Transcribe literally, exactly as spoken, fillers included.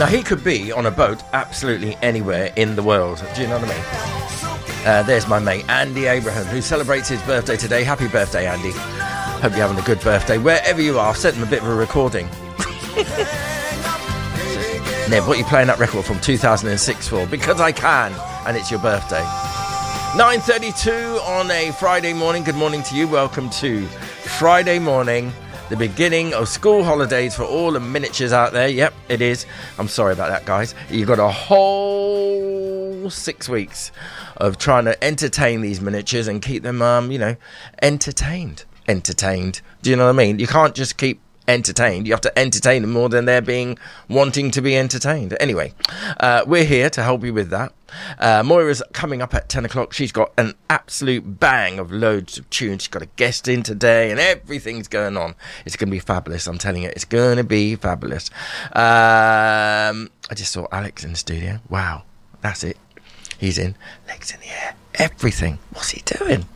Now, he could be on a boat absolutely anywhere in the world. Do you know what I mean? Uh, there's my mate, Andy Abraham, who celebrates his birthday today. Happy birthday, Andy. Hope you're having a good birthday. Wherever you are, I've sent him a bit of a recording. Nev, what are you playing that record from two thousand six for? Because I can, and it's your birthday. nine thirty-two on a Friday morning. Good morning to you. Welcome to Friday morning, the beginning of school holidays for all the miniatures out there. Yep, it is. I'm sorry about that, guys. You've got a whole six weeks of trying to entertain these miniatures and keep them, um, you know, entertained. Entertained. Do you know what I mean? You can't just keep entertained. You have to entertain them more than they're being wanting to be entertained. Anyway, uh, we're here to help you with that. Uh, Moira's coming up at ten o'clock. She's got an absolute bang of loads of tunes. She's got a guest in today and everything's going on. It's going to be fabulous. I'm telling you, it's going to be fabulous. Um, I just saw Alex in the studio. Wow, that's it. He's in. Legs in the air. Everything. What's he doing?